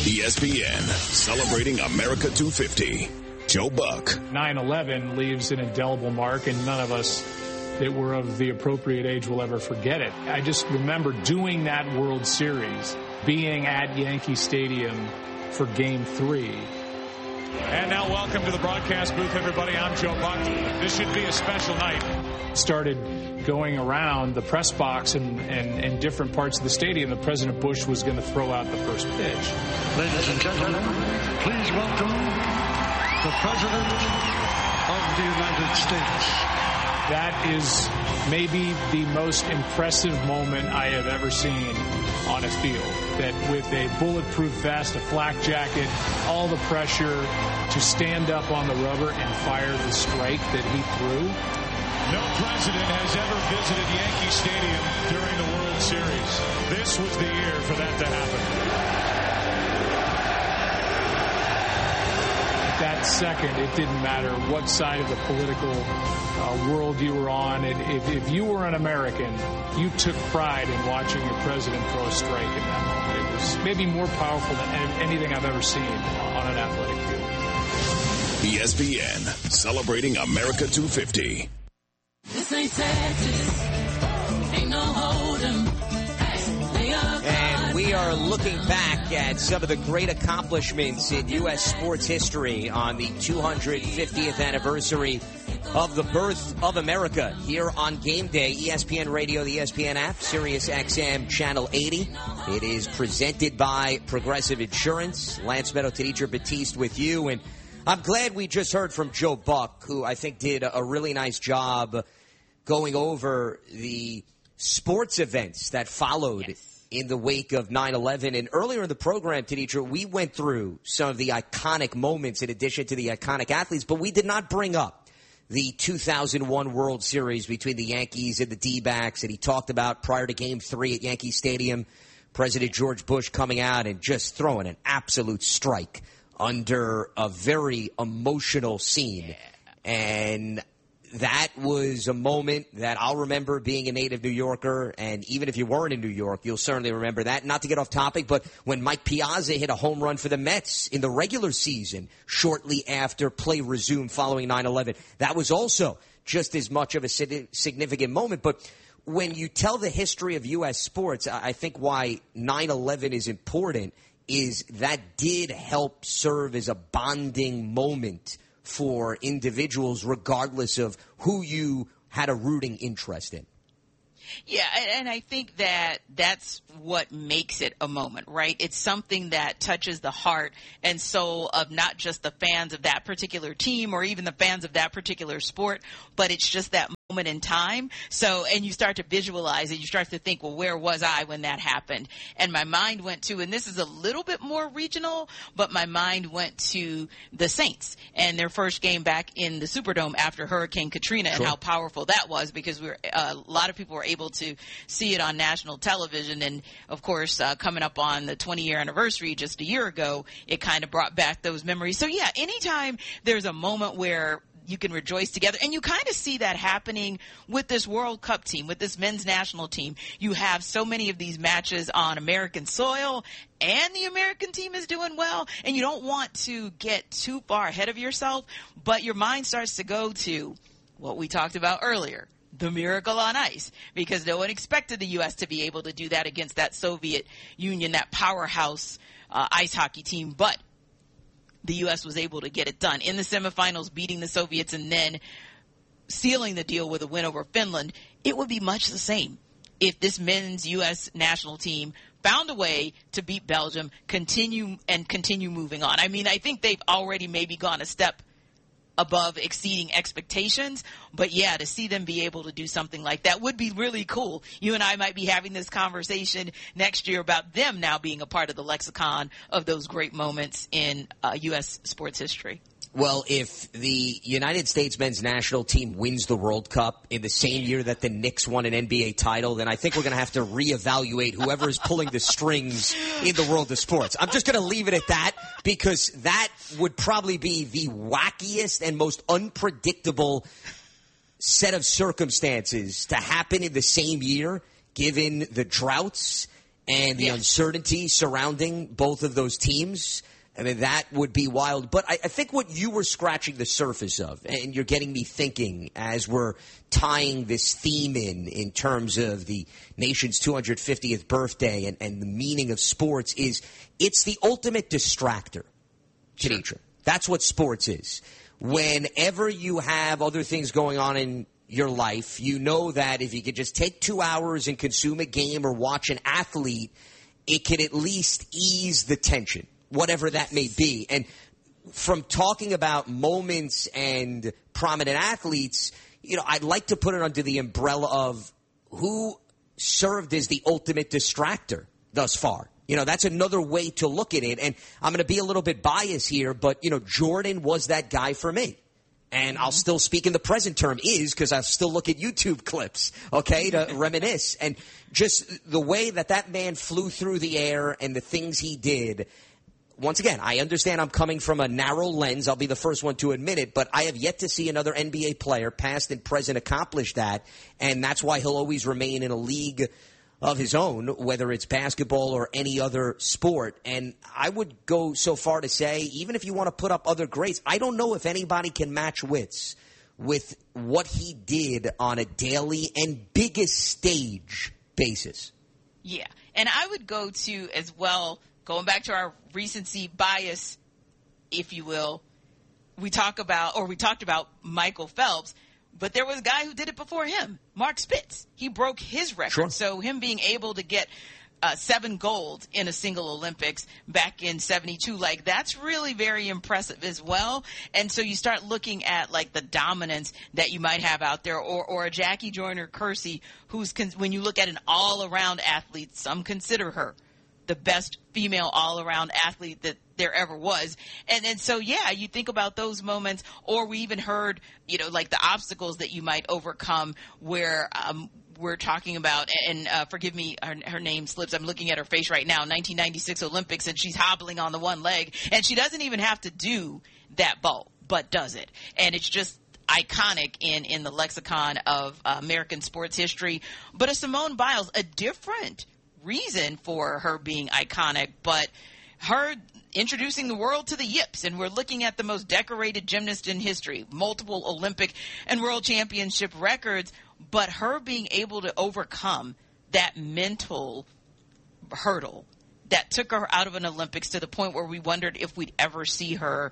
ESPN, celebrating America 250. Joe Buck. 9/11 leaves an indelible mark, and none of us that were of the appropriate age will ever forget it. I just remember doing that World Series, being at Yankee Stadium for Game 3. And now welcome to the broadcast booth, everybody. I'm Joe Buck. This should be a special night. Started going around the press box and different parts of the stadium that President Bush was going to throw out the first pitch. Ladies and gentlemen, please welcome the President of the United States. That is maybe the most impressive moment I have ever seen on a field. That with a bulletproof vest, a flak jacket, all the pressure to stand up on the rubber and fire the strike that he threw. No president has ever visited Yankee Stadium during the World Series. This was the year for that to happen. That second, it didn't matter what side of the political world you were on. If you were an American, you took pride in watching your president throw a strike in that moment. It was maybe more powerful than anything I've ever seen on an athletic field. ESPN, celebrating America 250. This ain't Texas. Ain't no hold'em. And we are looking back at some of the great accomplishments in U.S. sports history on the 250th anniversary of the birth of America here on Game Day. ESPN Radio, the ESPN app, Sirius XM Channel 80. It is presented by Progressive Insurance. Lance Meadow, Tadija Batiste with you. And I'm glad we just heard from Joe Buck, who I think did a really nice job going over the sports events that followed in the wake of 9/11. And earlier in the program, Tadija, we went through some of the iconic moments in addition to the iconic athletes, but we did not bring up the 2001 World Series between the Yankees and the D-backs that he talked about prior to Game 3 at Yankee Stadium. President George Bush coming out and just throwing an absolute strike under a very emotional scene. And that was a moment that I'll remember being a native New Yorker, and even if you weren't in New York, you'll certainly remember that. Not to get off topic, but when Mike Piazza hit a home run for the Mets in the regular season shortly after play resumed following 9/11, that was also just as much of a significant moment. But when you tell the history of U.S. sports, I think why 9/11 is important is that did help serve as a bonding moment for individuals, regardless of who you had a rooting interest in. Yeah, and I think that that's what makes it a moment, right? It's something that touches the heart and soul of not just the fans of that particular team or even the fans of that particular sport, but it's just that moment in time. So, and you start to visualize it. You start to think, well, where was I when that happened? And my mind went to, and this is a little bit more regional, but my mind went to the Saints and their first game back in the Superdome after Hurricane Katrina. Sure. And how powerful that was, because a lot of people were able to see it on national television. And of course, coming up on the 20-year anniversary just a year ago, it kind of brought back those memories. So yeah, anytime there's a moment where you can rejoice together. And you kind of see that happening with this World Cup team, with this men's national team. You have so many of these matches on American soil, and the American team is doing well. And you don't want to get too far ahead of yourself, but your mind starts to go to what we talked about earlier, the miracle on ice, because no one expected the U.S. to be able to do that against that Soviet Union, that powerhouse ice hockey team. But the U.S. was able to get it done in the semifinals, beating the Soviets and then sealing the deal with a win over Finland. It would be much the same if this men's U.S. national team found a way to beat Belgium, continue moving on. I mean, I think they've already maybe gone a step above exceeding expectations. But yeah, to see them be able to do something like that would be really cool. You and I might be having this conversation next year about them now being a part of the lexicon of those great moments in U.S. sports history. Well, if the United States men's national team wins the World Cup in the same year that the Knicks won an NBA title, then I think we're going to have to reevaluate whoever is pulling the strings in the world of sports. I'm just going to leave it at that, because that would probably be the wackiest and most unpredictable set of circumstances to happen in the same year, given the droughts and the uncertainty surrounding both of those teams, I mean, that would be wild. But I think what you were scratching the surface of, and you're getting me thinking as we're tying this theme in terms of the nation's 250th birthday and the meaning of sports, is it's the ultimate distractor, Tenitra. Sure. That's what sports is. Whenever you have other things going on in your life, you know that if you could just take 2 hours and consume a game or watch an athlete, it can at least ease the tension, whatever that may be. And from talking about moments and prominent athletes, I'd like to put it under the umbrella of who served as the ultimate distractor thus far. That's another way to look at it. And I'm going to be a little bit biased here, but, Jordan was that guy for me. And I'll still speak in the present term because I'll still look at YouTube clips, okay, to reminisce. And just the way that man flew through the air and the things he did. Once again, I understand I'm coming from a narrow lens. I'll be the first one to admit it. But I have yet to see another NBA player, past and present, accomplish that. And that's why he'll always remain in a league of his own, whether it's basketball or any other sport. And I would go so far to say, even if you want to put up other greats, I don't know if anybody can match wits with what he did on a daily and biggest stage basis. Yeah, and I would go to, as well, going back to our recency bias, if you will, we talked about Michael Phelps. But there was a guy who did it before him, Mark Spitz. He broke his record. Sure. So him being able to get 7 gold in a single Olympics back in 72, that's really very impressive as well. And so you start looking at, the dominance that you might have out there, or a Jackie Joyner-Kersee, who's, when you look at an all-around athlete, some consider her the best female all-around athlete that there ever was. And so, you think about those moments, or we even heard, the obstacles that you might overcome where we're talking about, and forgive me, her name slips. I'm looking at her face right now, 1996 Olympics, and she's hobbling on the one leg, and she doesn't even have to do that vault, but does it. And it's just iconic in the lexicon of American sports history. But a Simone Biles, a different reason for her being iconic, but her introducing the world to the yips, and we're looking at the most decorated gymnast in history, multiple Olympic and world championship records, but her being able to overcome that mental hurdle that took her out of an Olympics to the point where we wondered if we'd ever see her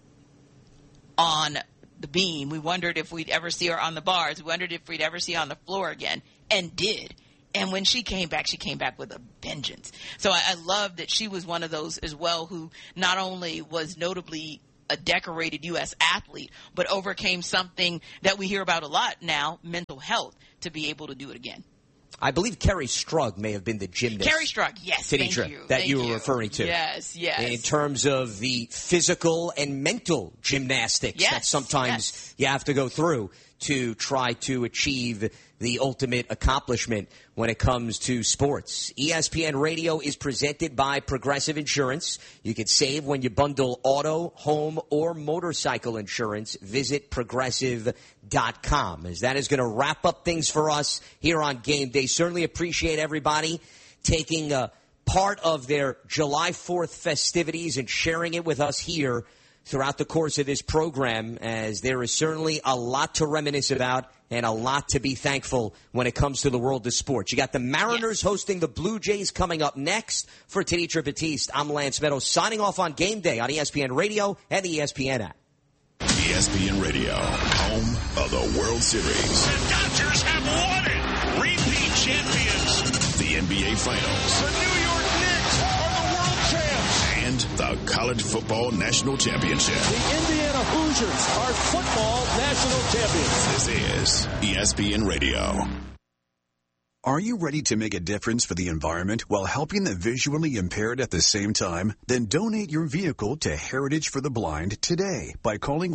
on the beam. We wondered if we'd ever see her on the bars. We wondered if we'd ever see her on the floor again, and did. And when she came back with a vengeance. So I love that she was one of those as well who not only was notably a decorated U.S. athlete, but overcame something that we hear about a lot now, mental health, to be able to do it again. I believe Kerri Strug may have been the gymnast. Kerri Strug, yes, Tenitra, thank you. That you were referring to. Yes. In terms of the physical and mental gymnastics that sometimes you have to go through to try to achieve the ultimate accomplishment when it comes to sports. ESPN Radio is presented by Progressive Insurance. You can save when you bundle auto, home, or motorcycle insurance. Visit Progressive.com. As that is going to wrap up things for us here on Game Day. Certainly appreciate everybody taking part of their July 4th festivities and sharing it with us here throughout the course of this program, as there is certainly a lot to reminisce about and a lot to be thankful when it comes to the world of sports. You got the Mariners hosting the Blue Jays coming up next. For Tenitra Batiste, I'm Lance Meadows, signing off on Game Day on ESPN Radio and the ESPN app. ESPN Radio, home of the World Series. The Dodgers have won it! Repeat champions! The NBA Finals. The New York Knicks are the world champs! And the College Football National Championship. The Indiana Hoosiers are football national champions. This is ESPN Radio. Are you ready to make a difference for the environment while helping the visually impaired at the same time? Then donate your vehicle to Heritage for the Blind today by calling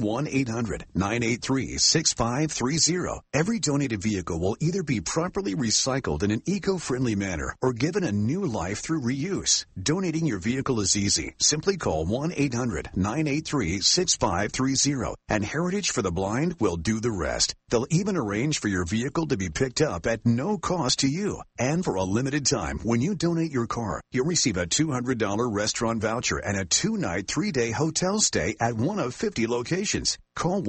1-800-983-6530. Every donated vehicle will either be properly recycled in an eco-friendly manner or given a new life through reuse. Donating your vehicle is easy. Simply call 1-800-983-6530 and Heritage for the Blind will do the rest. They'll even arrange for your vehicle to be picked up at no cost to you. And for a limited time, when you donate your car, you'll receive a $200 restaurant voucher and a 2-night, 3-day hotel stay at one of 50 locations. Call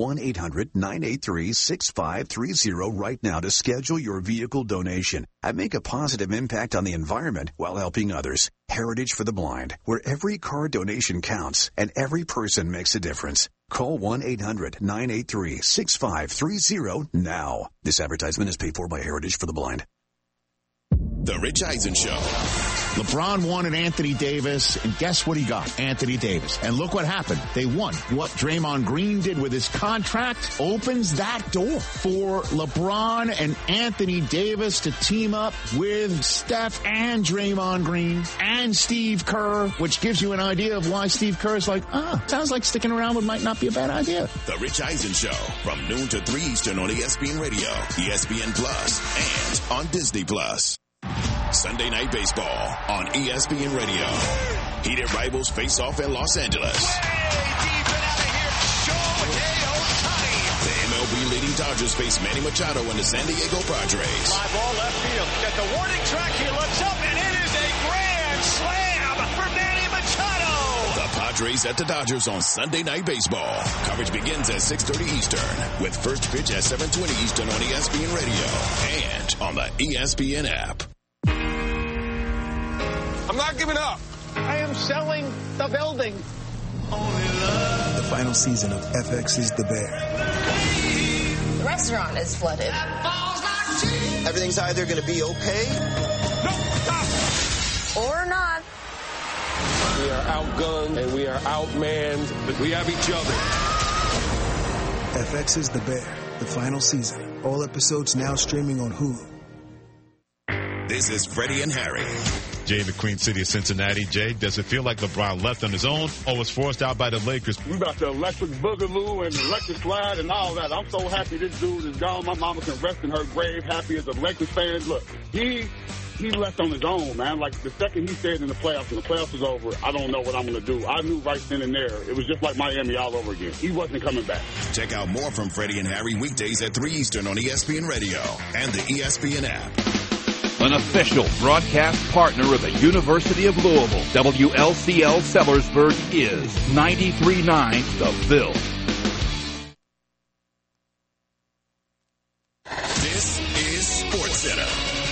1-800-983-6530 right now to schedule your vehicle donation and make a positive impact on the environment while helping others. Heritage for the Blind, where every car donation counts and every person makes a difference. Call 1-800-983-6530 now. This advertisement is paid for by Heritage for the Blind. The Rich Eisen Show. LeBron wanted Anthony Davis, and guess what he got? Anthony Davis. And look what happened. They won. What Draymond Green did with his contract opens that door for LeBron and Anthony Davis to team up with Steph and Draymond Green and Steve Kerr, which gives you an idea of why Steve Kerr is like, sounds like sticking around might not be a bad idea. The Rich Eisen Show from noon to 3 Eastern on ESPN Radio, ESPN Plus, and on Disney Plus. Sunday Night Baseball on ESPN Radio. Heated rivals face off in Los Angeles. The MLB leading Dodgers face Manny Machado and the San Diego Padres. Fly ball left field. At the warning track, he looks up, and it is a grand slam for Manny Machado. The Padres at the Dodgers on Sunday Night Baseball. Coverage begins at 6:30 Eastern with first pitch at 7:20 Eastern on ESPN Radio and on the ESPN app. I'm not giving up. I am selling the building. The final season of FX is the Bear. The restaurant is flooded. Everything's either going to be okay or not. We are outgunned and we are outmanned, but we have each other. FX is the Bear. The final season. All episodes now streaming on Hulu. This is Freddie and Harry. Jay in the Queen City of Cincinnati. Jay, does it feel like LeBron left on his own or was forced out by the Lakers? We about the electric boogaloo and electric slide and all that. I'm so happy this dude is gone. My mama can rest in her grave, happy as a Lakers fan. Look, he left on his own, man. Like, the second he said in the playoffs, and the playoffs was over, I don't know what I'm going to do. I knew right then and there. It was just like Miami all over again. He wasn't coming back. Check out more from Freddie and Harry weekdays at 3 Eastern on ESPN Radio and the ESPN app. An official broadcast partner of the University of Louisville, WLCL Sellersburg is 93.9 The Ville. This is SportsCenter.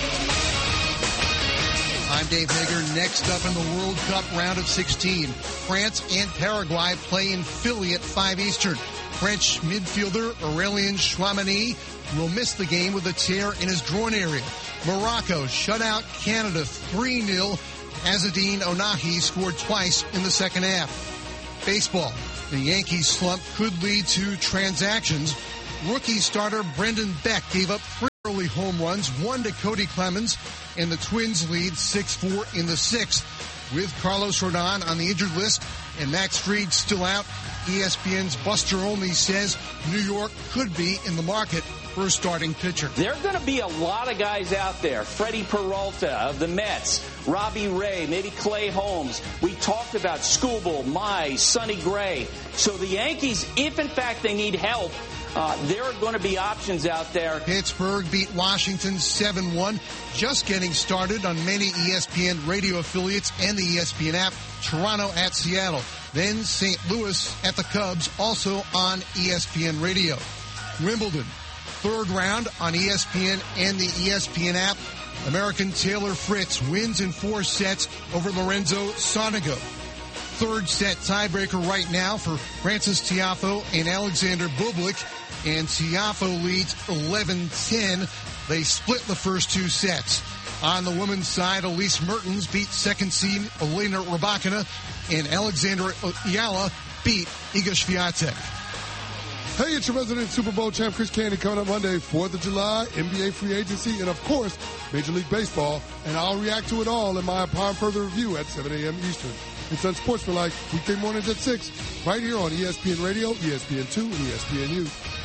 I'm Dave Hager. Next up in the World Cup round of 16, France and Paraguay play in Philly at 5 Eastern. French midfielder Aurélien Tchouameni will miss the game with a tear in his groin area. Morocco shut out Canada 3-0. Azzedine Ounahi scored twice in the second half. Baseball. The Yankees slump could lead to transactions. Rookie starter Brendan Beck gave up 3 early home runs, 1 to Cody Clemens, and the Twins lead 6-4 in the 6th. With Carlos Rodon on the injured list and Max Fried still out, ESPN's Buster Olney says New York could be in the market for a starting pitcher. There are going to be a lot of guys out there. Freddie Peralta of the Mets, Robbie Ray, maybe Clay Holmes. We talked about Skubal, Mize, Sonny Gray. So the Yankees, if in fact they need help, there are going to be options out there. Pittsburgh beat Washington 7-1. Just getting started on many ESPN radio affiliates and the ESPN app. Toronto at Seattle. Then St. Louis at the Cubs, also on ESPN radio. Wimbledon, 3rd round on ESPN and the ESPN app. American Taylor Fritz wins in 4 sets over Lorenzo Sonego. 3rd set tiebreaker right now for Frances Tiafoe and Alexander Bublik. And Tiafoe leads 11-10. They split the first 2 sets. On the women's side, Elise Mertens beat 2nd seed Elena Rybakina, and Alexandra Ayala beat Iga Swiatek. Hey, it's your resident Super Bowl champ, Chris Candy, coming up Monday, 4th of July, NBA free agency, and of course, Major League Baseball. And I'll react to it all in my Upon Further Review at 7 a.m. Eastern. It's Unsportsmanlike, weekday mornings at 6, right here on ESPN Radio, ESPN2, and ESPNU.